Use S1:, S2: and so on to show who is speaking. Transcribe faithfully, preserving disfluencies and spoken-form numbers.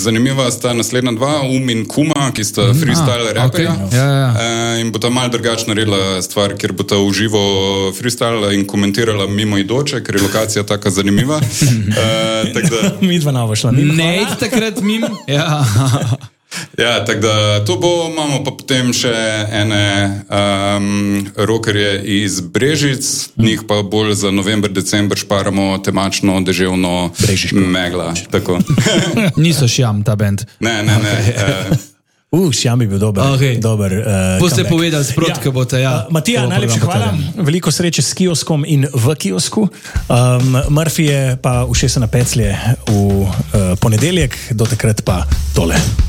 S1: zanimiva sta naslednja dva, Um in Kuma, ki sta freestyle raperja.
S2: Okay. Ja, ja.
S1: Uh, in bo ta malo drugačno naredila stvar, ker bo ta v živo freestyle in komentirala mimo idoče, ker je lokacija taka zanimiva. Uh, tak da...
S3: Mi dva novo šla.
S2: Ne, takrat mimo. Ja.
S1: Ja, tako da to bo, imamo pa potem še ene um, rockerje iz Brežic, njih pa bolj za november, december šparamo temačno deževno megla. Tako.
S2: Niso Šjam, ta band.
S1: Ne, ne, ne. Okay.
S3: Uh, Šjam bi bil dober.
S2: Okay.
S3: dober uh,
S2: Boste povedali sprot, ja. Ko boste, ja.
S3: Uh, Matija, najlepša hvala. Veliko sreče s kioskom in v kiosku. Um, Murphy je pa ušesa na peclje v uh, ponedeljek, do takrat pa tole.